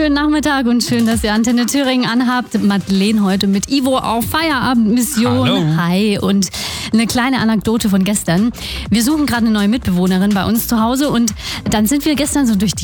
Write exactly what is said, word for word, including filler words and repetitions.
wunderschönen Nachmittag und schön, dass ihr Antenne Thüringen anhabt. Madeleine heute mit Ivo auf Feierabendmission. Hallo. Hi, und eine kleine Anekdote von gestern. Wir suchen gerade eine neue Mitbewohnerin bei uns zu Hause und dann sind wir gestern so durch die